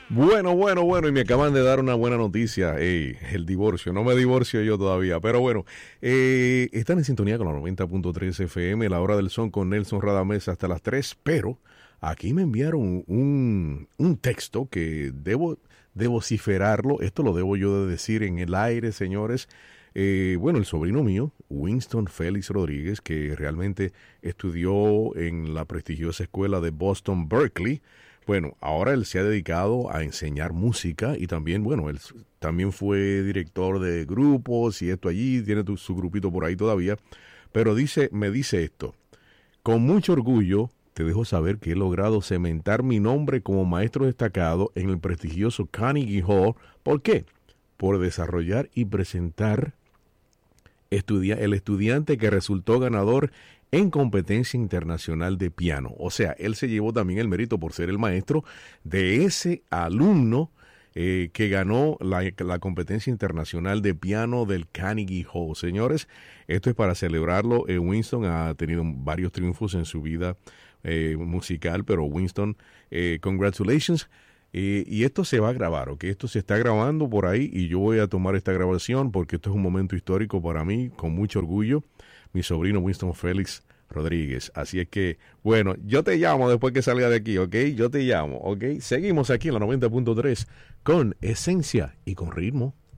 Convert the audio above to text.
Bueno, y me acaban de dar una buena noticia, el divorcio. No me divorcio yo todavía, pero bueno, están en sintonía con la 90.3 FM, la hora del son con Nelson Radamés hasta las 3, pero aquí me enviaron un texto que debo vociferarlo, esto lo debo yo de decir en el aire, señores. Bueno, el sobrino mío, Winston Félix Rodríguez, que realmente estudió en la prestigiosa escuela de Boston Berkeley. Bueno, ahora él se ha dedicado a enseñar música y también, bueno, él también fue director de grupos y esto allí, tiene su grupito por ahí todavía, pero me dice esto: con mucho orgullo te dejo saber que he logrado cementar mi nombre como maestro destacado en el prestigioso Carnegie Hall. ¿Por qué? Por desarrollar y presentar el estudiante que resultó ganador en competencia internacional de piano. O sea, él se llevó también el mérito por ser el maestro de ese alumno que ganó la competencia internacional de piano del Carnegie Hall. Señores, esto es para celebrarlo. Winston ha tenido varios triunfos en su vida musical, pero Winston, congratulations. Y esto se va a grabar, ¿ok? Esto se está grabando por ahí y yo voy a tomar esta grabación porque esto es un momento histórico para mí, con mucho orgullo. Mi sobrino Winston Félix Rodríguez. Así es que, bueno, yo te llamo después que salga de aquí, ¿ok? Yo te llamo, ¿ok? Seguimos aquí en la 90.3 con esencia y con ritmo.